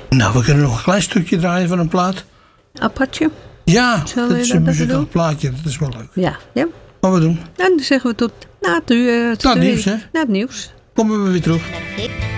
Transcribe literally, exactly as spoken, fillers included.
Nou, we kunnen nog een klein stukje draaien van een plaat. Apartje? Ja, Zullen dat we is dat een even muzikaal doen? plaatje. Dat is wel leuk. Ja, ja. Wat we doen? En dan zeggen we tot na het, uh, Na het nieuws, hè? Na het nieuws. Komen we weer terug. Naar de fik.